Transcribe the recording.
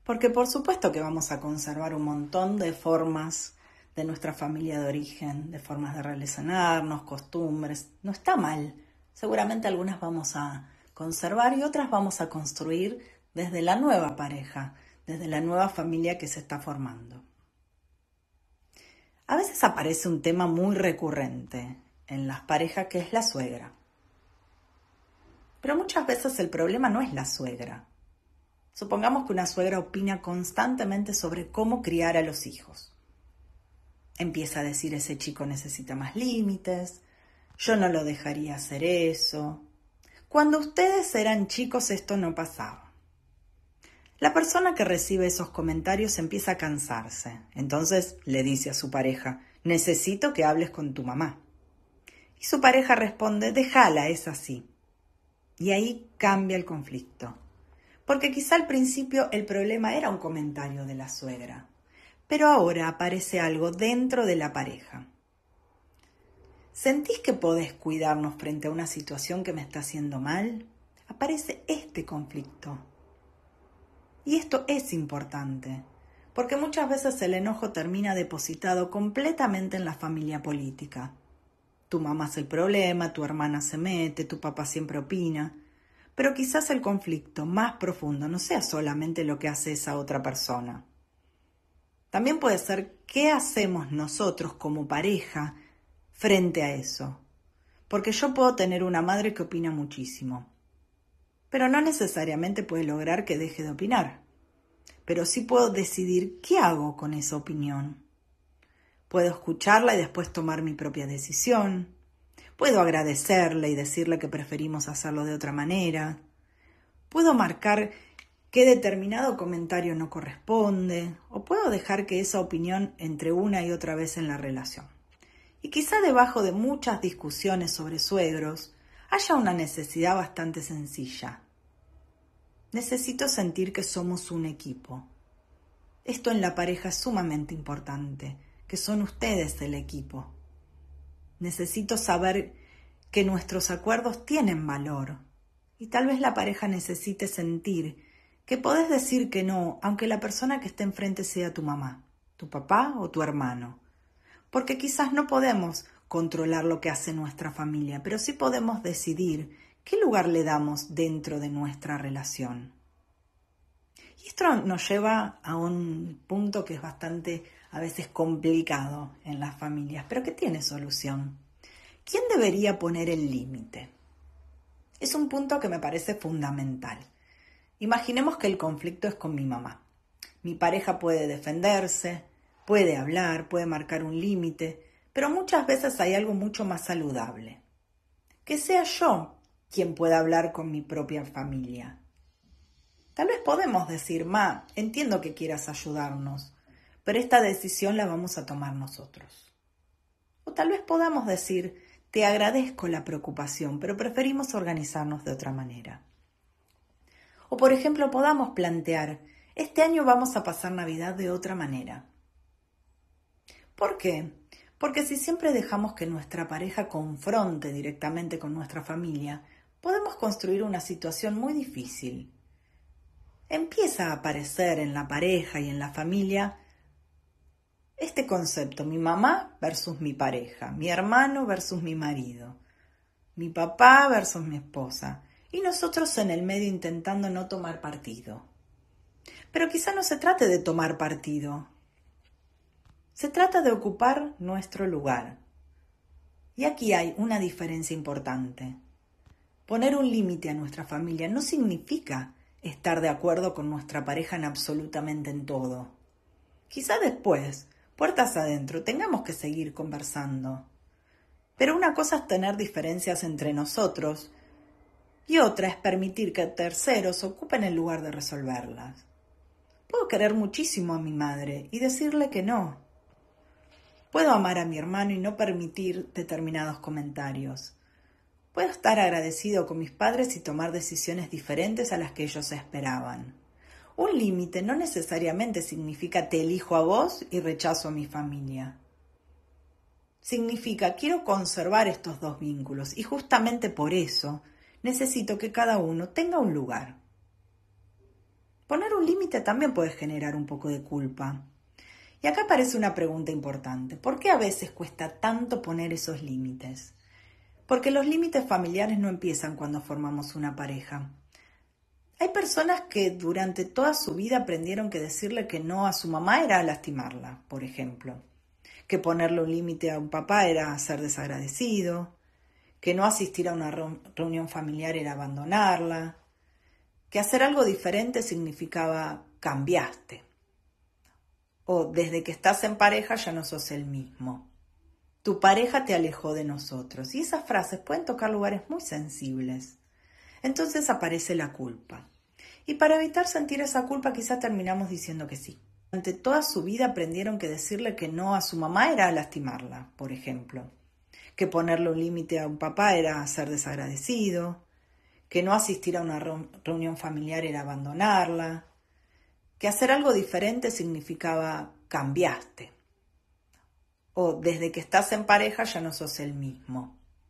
Porque por supuesto que vamos a conservar un montón de formas de nuestra familia de origen, de formas de relacionarnos, costumbres. No está mal. Seguramente algunas vamos a conservar y otras vamos a construir desde la nueva pareja, desde la nueva familia que se está formando. A veces aparece un tema muy recurrente en las parejas que es la suegra. Pero muchas veces el problema no es la suegra. Supongamos que una suegra opina constantemente sobre cómo criar a los hijos. Empieza a decir: ese chico necesita más límites, yo no lo dejaría hacer eso. Cuando ustedes eran chicos esto no pasaba. La persona que recibe esos comentarios empieza a cansarse. Entonces le dice a su pareja: necesito que hables con tu mamá. Y su pareja responde: déjala, es así. Y ahí cambia el conflicto. Porque quizá al principio el problema era un comentario de la suegra, pero ahora aparece algo dentro de la pareja. ¿Sentís que podés cuidarnos frente a una situación que me está haciendo mal? Aparece este conflicto. Y esto es importante, porque muchas veces el enojo termina depositado completamente en la familia política. Tu mamá es el problema, tu hermana se mete, tu papá siempre opina. Pero quizás el conflicto más profundo no sea solamente lo que hace esa otra persona. También puede ser qué hacemos nosotros como pareja frente a eso. Porque yo puedo tener una madre que opina muchísimo, pero no necesariamente puede lograr que deje de opinar. Pero sí puedo decidir qué hago con esa opinión. Puedo escucharla y después tomar mi propia decisión. Puedo agradecerle y decirle que preferimos hacerlo de otra manera. Puedo marcar qué determinado comentario no corresponde, o puedo dejar que esa opinión entre una y otra vez en la relación. Y quizá debajo de muchas discusiones sobre suegros haya una necesidad bastante sencilla. Necesito sentir que somos un equipo. Esto en la pareja es sumamente importante, que son ustedes el equipo. Necesito saber que nuestros acuerdos tienen valor y tal vez la pareja necesite sentir que podés decir que no, aunque la persona que esté enfrente sea tu mamá, tu papá o tu hermano. Porque quizás no podemos controlar lo que hace nuestra familia, pero sí podemos decidir qué lugar le damos dentro de nuestra relación. Y esto nos lleva a un punto que es bastante a veces complicado en las familias, pero que tiene solución. ¿Quién debería poner el límite? Es un punto que me parece fundamental. Imaginemos que el conflicto es con mi mamá. Mi pareja puede defenderse, puede hablar, puede marcar un límite, pero muchas veces hay algo mucho más saludable. Que sea yo quien pueda hablar con mi propia familia. Tal vez podemos decir: ma, entiendo que quieras ayudarnos, pero esta decisión la vamos a tomar nosotros. O tal vez podamos decir: te agradezco la preocupación, pero preferimos organizarnos de otra manera. O por ejemplo, podamos plantear: este año vamos a pasar Navidad de otra manera. ¿Por qué? Porque si siempre dejamos que nuestra pareja confronte directamente con nuestra familia, podemos construir una situación muy difícil. Empieza a aparecer en la pareja y en la familia este concepto: mi mamá versus mi pareja, mi hermano versus mi marido, mi papá versus mi esposa, y nosotros en el medio intentando no tomar partido. Pero quizá no se trate de tomar partido, se trata de ocupar nuestro lugar. Y aquí hay una diferencia importante. Poner un límite a nuestra familia no significa estar de acuerdo con nuestra pareja en absolutamente en todo. Quizá después, puertas adentro, tengamos que seguir conversando. Pero una cosa es tener diferencias entre nosotros y otra es permitir que terceros ocupen el lugar de resolverlas. Puedo querer muchísimo a mi madre y decirle que no. Puedo amar a mi hermano y no permitir determinados comentarios. Puedo estar agradecido con mis padres y tomar decisiones diferentes a las que ellos esperaban. Un límite no necesariamente significa te elijo a vos y rechazo a mi familia. Significa quiero conservar estos dos vínculos y justamente por eso necesito que cada uno tenga un lugar. Poner un un límite también puede generar un poco de culpa. Y acá aparece una pregunta importante. ¿Por qué a veces cuesta tanto poner esos límites? Porque los límites familiares no empiezan cuando formamos una pareja. Hay personas que durante toda su vida aprendieron que decirle que no a su mamá era lastimarla, por ejemplo. Que ponerle un límite a un papá era ser desagradecido. Que no asistir a una reunión familiar era abandonarla. Que hacer algo diferente significaba cambiaste. O desde que estás en pareja ya no sos el mismo. Tu pareja te alejó de nosotros. Y esas frases pueden tocar lugares muy sensibles. Entonces aparece la culpa. Y para evitar sentir esa culpa quizá terminamos diciendo que sí. Durante toda su vida aprendieron que decirle que no a su mamá era lastimarla, por ejemplo. Que ponerle un límite a un papá era ser desagradecido. Que no asistir a una reunión familiar era abandonarla. Que hacer algo diferente significaba cambiaste. O desde que estás en pareja ya no sos el mismo.